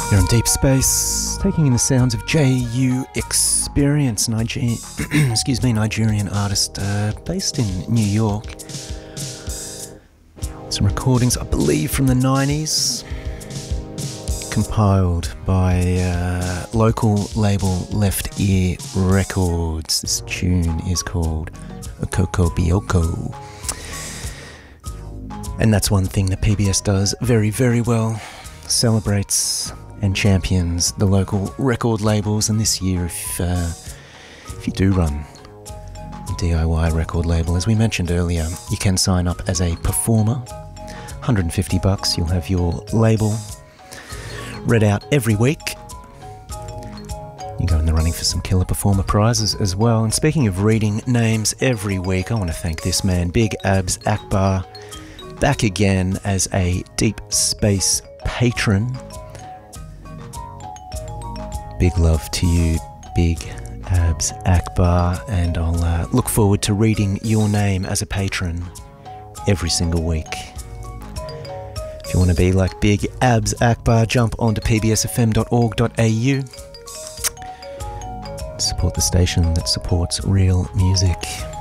You're on Deep Space, taking in the sounds of J.U. Experience, Nigerian artist based in New York. Some recordings, I believe, from the 90s, compiled by local label Left Ear Records. This tune is called Okoko Bioko. And that's one thing that PBS does very, very well. Celebrates and champions the local record labels. And this year, if you do run a DIY record label, as we mentioned earlier, you can sign up as a performer. $150, you'll have your label read out every week. You go in the running for some killer performer prizes as well. And speaking of reading names every week, I want to thank this man, Big Abs Akbar, back again as a Deep Space patron. Big love to you, Big Abs Akbar, and I'll look forward to reading your name as a patron every single week. If you want to be like Big Abs Akbar, jump onto pbsfm.org.au. Support the station that supports real music.